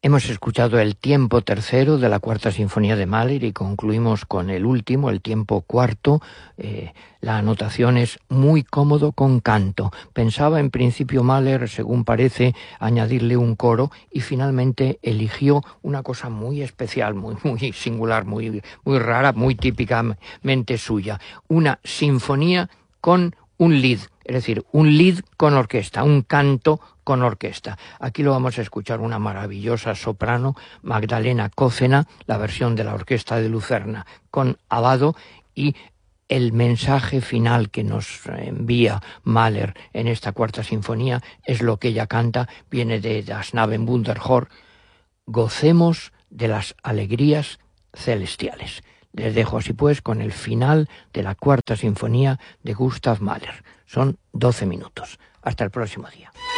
Hemos escuchado el tiempo tercero de la Cuarta Sinfonía de Mahler y concluimos con el último, el tiempo cuarto. La anotación es muy cómodo con canto. Pensaba en principio Mahler, según parece, añadirle un coro y finalmente eligió una cosa muy especial, muy singular, muy rara, muy típicamente suya. Una sinfonía con un lied, es decir, un lied con orquesta, un canto con orquesta. Aquí lo vamos a escuchar una maravillosa soprano, Magdalena Cócena, la versión de la Orquesta de Lucerna con Abbado, y el mensaje final que nos envía Mahler en esta Cuarta Sinfonía es lo que ella canta, viene de Das Naben Wunderhor: gocemos de las alegrías celestiales. Les dejo así pues con el final de la Cuarta Sinfonía de Gustav Mahler. Son 12 minutos. Hasta el próximo día.